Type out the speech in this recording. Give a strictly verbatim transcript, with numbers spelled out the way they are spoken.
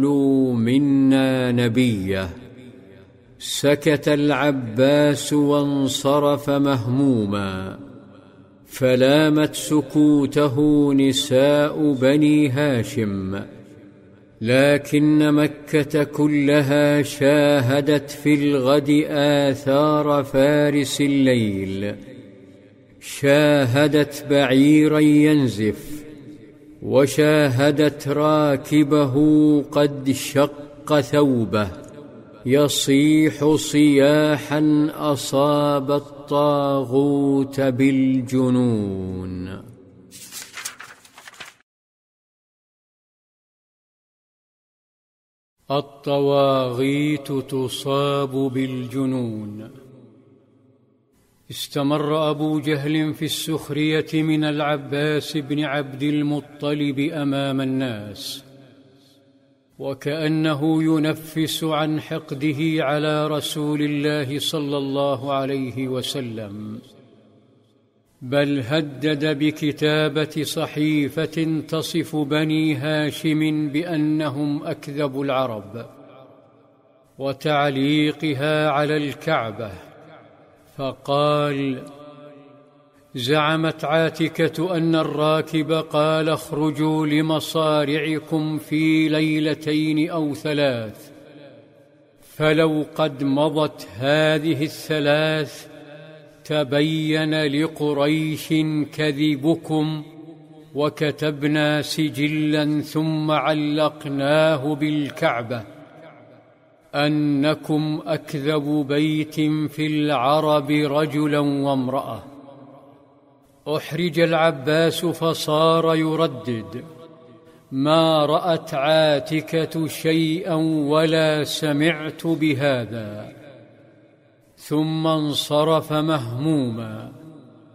منا نبيه. سكت العباس وانصرف مهموما، فلامت سكوته نساء بني هاشم، لكن مكة كلها شاهدت في الغد آثار فارس الليل، شاهدت بعيرا ينزف، وشاهدت راكبه قد شق ثوبه يصيح صياحا أصاب الطاغوت بالجنون. الطواغيت تصاب بالجنون. استمر أبو جهل في السخرية من العباس بن عبد المطلب أمام الناس، وكأنه ينفس عن حقده على رسول الله صلى الله عليه وسلم، بل هدد بكتابة صحيفة تصف بني هاشم بأنهم أكذب العرب، وتعليقها على الكعبة، فقال: زعمت عاتكة أن الراكب قال: اخرجوا لمصارعكم في ليلتين أو ثلاث، فلو قد مضت هذه الثلاث تبين لقريش كذبكم، وكتبنا سجلا ثم علقناه بالكعبة أنكم أكذب بيت في العرب رجلا وامرأة. أحرج العباس فصار يردد: ما رأت عاتكة شيئا ولا سمعت بهذا، ثم انصرف مهموما